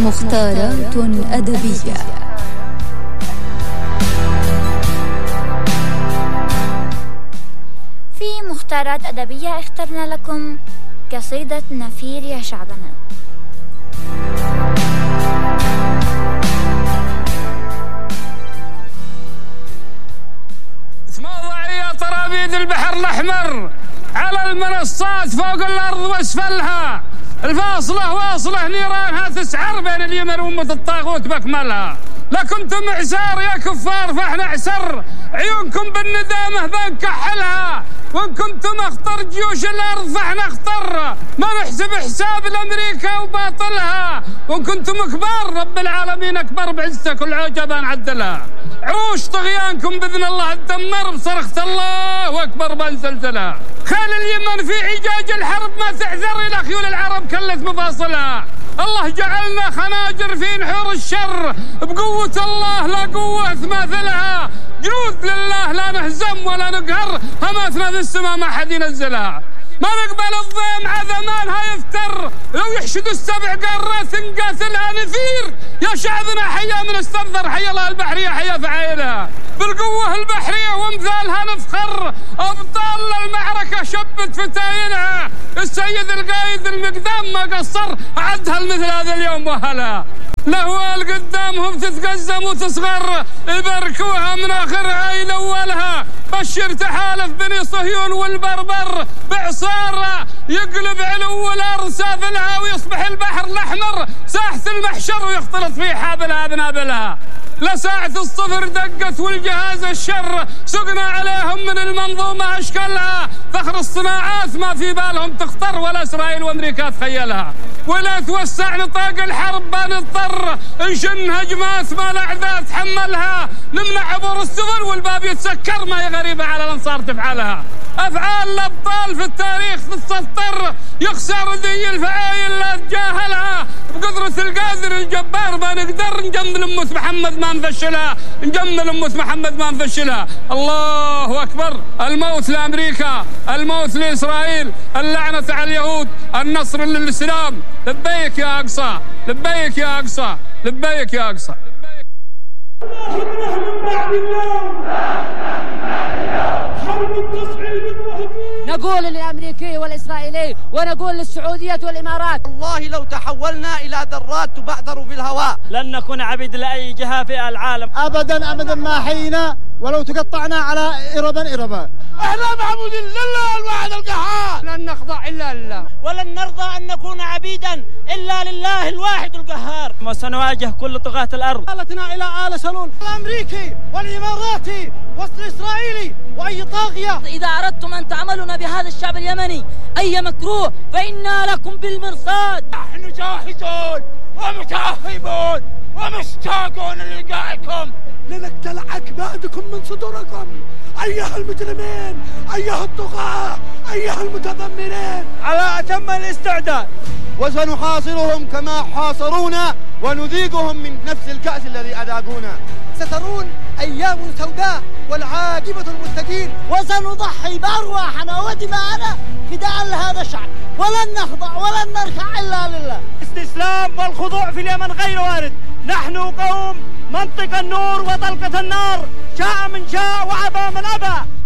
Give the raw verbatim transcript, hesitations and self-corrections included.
مختارات أدبية. في مختارات أدبية اخترنا لكم قصيدة نفير يا شعبنا. موضوعية طرابيد البحر الأحمر على المنصات فوق الأرض واسفلها، الفاصلة واصلة نيرانها تسعر بين اليمن وأمة الطاغوت بأكملها. لكنتم عسار يا كفار فاحنا عسر، عيونكم بالندامة بنكحلها، وإن كنتم أخطر جيوش الأرض فاحنا أخطر، ما نحسب حساب الأمريكا وباطلها، وإن كنتم كبار رب العالمين أكبر بعزته كل عجبة نعدلها. عروش طغيانكم بإذن الله تدمر بصرخة الله أكبر بنزلزلها. خيل اليمن في عجاج الحرب ما تعذر إلى خيول العرب كلت مفاصلها. الله جعلنا خناجر في نحور الشر، بقوة الله لا قوة مثلها، جنود لله لا نهزم ولا نقهر، هماتنا في السماء ما حد ينزلها. ما نقبل الضيم عذمانها يفتر، لو يحشد السبع قارات نقاتلها نثير. يا شعبنا حيا من استنذر، حيا الله البحرية حيا فعايلها، بالقوة البحرية وامثالها نفخر، أبطال المعركة شبت فتايلها. السيد القايد المقدام ما قصر، عدها المثل هذا اليوم وهلا. الأهوال قدامهم تتقزم وتصغر، يبركوها من آخرها يلولها. بشر تحالف بني صهيون والبربر، بعصار يقلب علو الأرض سافلها، ويصبح البحر الأحمر ساحة المحشر، ويختلط فيه حابلها بنابلها. لساعة الصفر دقت والجهاز الشر، سقنا عليهم من المنظومة أشكالها. فخر الصناعات ما في بالهم تخطر، ولا إسرائيل وأمريكا تخيلها. ولا توسع نطاق الحرب بنضطر، نشن هجمات ما الأعداء تحملها. نمنع عبور السفن والباب يتسكر، ما هي غريبة على الأنصار تفعلها. أفعال الأبطال في التاريخ تتسطر، يخسر ذي الفعايل لا تجاهلها. بقدرة القادر الجبار بنقدر نجمل أمة محمد ما نفشلها، نجمل أمة محمد ما نفشلها. الله أكبر. الموت لأمريكا، الموت لإسرائيل، اللعنة على اليهود، النصر للإسلام. لبيك يا أقصى، لبيك يا أقصى، لبيك يا أقصى. نقول للأمريكي والإسرائيلي ونقول للسعودية والإمارات، والله لو تحولنا إلى ذرات تبعثر في الهواء لن نكون عبيد لأي جهة في العالم أبدا أبدا ما حينا، ولو تقطعنا على إربا إربا. احنا معبود لله الواحد القهار، لن نخضع إلا لله، ولن نرضى أن نكون عبيدا إلا لله الواحد القهار. وسنواجه كل طغاة الأرض. قالتنا إلى آل سلول، الأمريكي والإماراتي والإسرائيلي وأي طاغية. إذا أردتم أن تعملون بهذا الشعب اليمني أي مكروه فإنا لكم بالمرصاد. نحن جاهزون ومتأهبون ومشتاقون للقائكم لنقتل أكبادكم من صدوركم أيها المجرمين، أيها الطغاة، أيها المتذمرين. على أتم الاستعداد، وسنحاصرهم كما حاصرونا، ونذيقهم من نفس الكأس الذي أذاقونا. سترون أيام سوداء والعاقبة المتقين، وسنضحي بأرواحنا ودماءنا فداء لهذا الشعب، ولن نخضع ولن نركع إلا لله. الاستسلام والخضوع في اليمن غير وارد. نحن قوم منطق النور وطلقة النار، شاء من شاء وأبى من أبى.